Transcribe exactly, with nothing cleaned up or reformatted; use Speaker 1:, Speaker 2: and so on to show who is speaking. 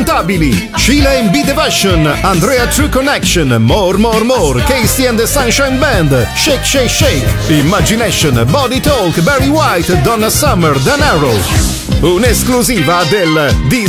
Speaker 1: indimenticabili: Sheila and B Devotion, Andrea True Connection, More More More, Casey and the Sunshine Band, Shake Shake Shake, Imagination, Body Talk, Barry White, Donna Summer, Dan Arrow. Un'esclusiva del This